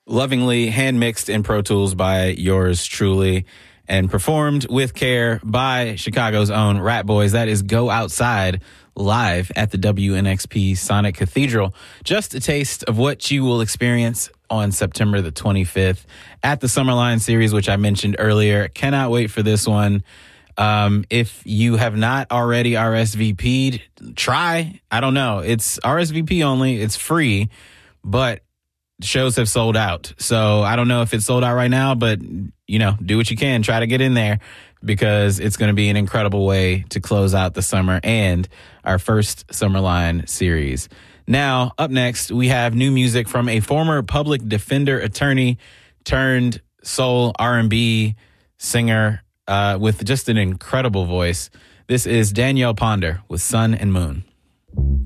lovingly hand-mixed in Pro Tools by yours truly and performed with care by Chicago's own Rat Boys. That is Go Outside, live at the WNXP Sonic Cathedral. Just a taste of what you will experience on September the 25th at the Summerline Series, which I mentioned earlier. Cannot wait for this one. If you have not already RSVP'd, try. I don't know. It's RSVP only. It's free, but shows have sold out. So I don't know if it's sold out right now, but, you know, do what you can. Try to get in there because it's going to be an incredible way to close out the summer and our first Summerline Series. Now, up next, we have new music from a former public defender attorney turned soul R&B singer with just an incredible voice. This is Danielle Ponder with Sun and Moon.